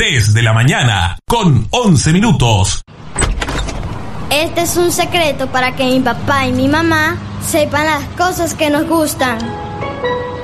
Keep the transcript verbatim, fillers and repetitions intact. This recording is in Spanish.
tres de la mañana, con once minutos. Este es un secreto para que mi papá y mi mamá sepan las cosas que nos gustan.